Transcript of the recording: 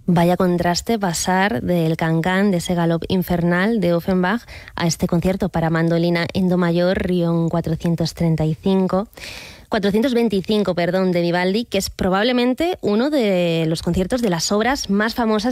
Vaya contraste pasar del Can-Can, de ese galop infernal de Offenbach, a este concierto para mandolina en do mayor, Rion 425, de Vivaldi, que es probablemente uno de los conciertos de las obras más famosas